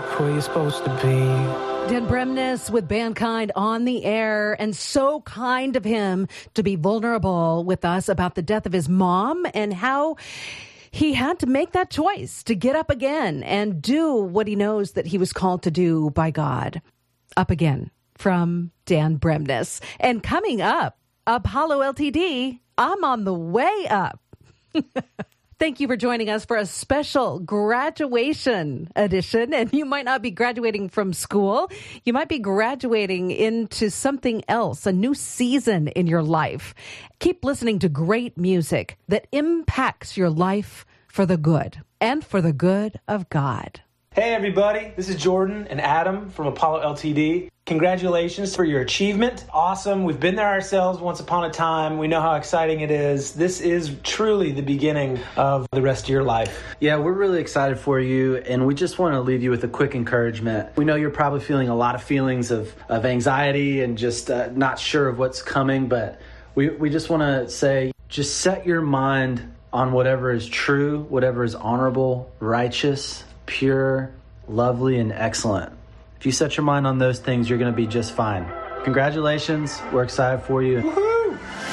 where you're supposed to be. Dan Bremnes with Bandkind on the air, and so kind of him to be vulnerable with us about the death of his mom and how he had to make that choice to get up again and do what he knows that he was called to do by God. Up again from Dan Bremnes. And coming up, Apollo LTD, I'm on the way up. Thank you for joining us for a special graduation edition. And you might not be graduating from school. You might be graduating into something else, a new season in your life. Keep listening to great music that impacts your life for the good and for the good of God. Hey everybody, this is Jordan and Adam from Apollo LTD. Congratulations for your achievement. Awesome. We've been there ourselves once upon a time. We know how exciting it is. This is truly the beginning of the rest of your life. Yeah, we're really excited for you, and we just want to leave you with a quick encouragement. We know you're probably feeling a lot of feelings of anxiety and just not sure of what's coming, but we just want to say, just set your mind on whatever is true, whatever is honorable, righteous, pure, lovely, and excellent. If you set your mind on those things, you're going to be just fine. Congratulations. We're excited for you. Woo-hoo!